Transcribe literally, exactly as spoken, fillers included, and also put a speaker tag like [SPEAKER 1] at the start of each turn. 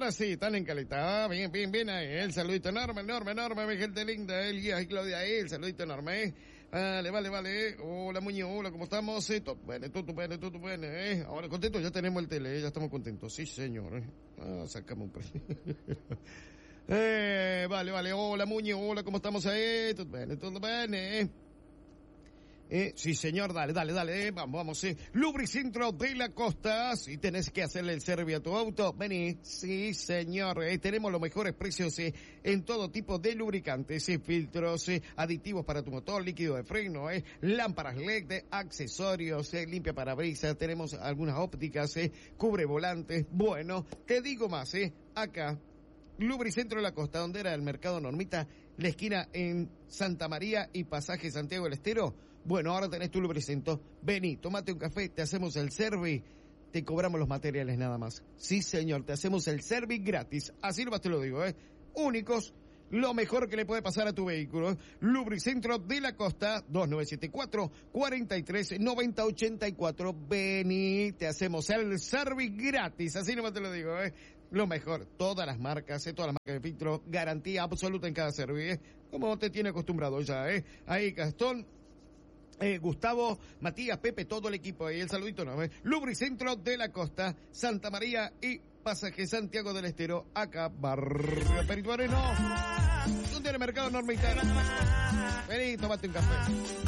[SPEAKER 1] Ahora sí, están en calidad. Ah, bien, bien, bien ahí. El saludito enorme, enorme, enorme, mi gente linda. El guía y Claudia ahí, el saludito enorme. Vale, vale, vale. Hola, Muñoz, hola, ¿cómo estamos? Sí, todo bueno, todo bueno, todo bueno, eh. Ahora contentos, ya tenemos el tele, ya estamos contentos. Sí, señor. Eh. Ah, sacamos un precio. eh, vale, vale. Hola, Muñoz, hola, ¿cómo estamos ahí? Todo bueno, todo bueno, eh. Eh, sí, señor, dale, dale, dale, eh, vamos, vamos, eh. Lubricentro de la Costa, si tenés que hacerle el servicio a tu auto, vení, sí, señor, eh, tenemos los mejores precios, eh, en todo tipo de lubricantes, eh, filtros, eh, aditivos para tu motor, líquido de freno, eh, lámparas L E D, eh, accesorios, eh, limpia parabrisas, tenemos algunas ópticas, eh, cubre volantes, bueno, te digo más, eh, acá, Lubricentro de la Costa, donde era el Mercado Normita, la esquina en Santa María y Pasaje Santiago del Estero. Bueno, ahora tenés tu lubricentro. Vení, tómate un café, te hacemos el service, te cobramos los materiales nada más. Sí, señor, te hacemos el service gratis. Así nomás te lo digo, ¿eh? Únicos, lo mejor que le puede pasar a tu vehículo. Lubricentro de la Costa, dos nueve siete cuatro, cuatro tres, nueve cero ocho cuatro. Vení, te hacemos el service gratis. Así nomás te lo digo, ¿eh? Lo mejor, todas las marcas, eh, todas las marcas de filtro, garantía absoluta en cada servicio, ¿eh? Como te tiene acostumbrado ya, ¿eh? Ahí, Gastón, eh, Gustavo, Matías, Pepe, todo el equipo ahí, el saludito, ¿no? ¿Eh? Lubricentro de la Costa, Santa María y Pasaje Santiago del Estero, acá, Barrio Perito Moreno, donde el Mercado Normita. Vení, tómate un café.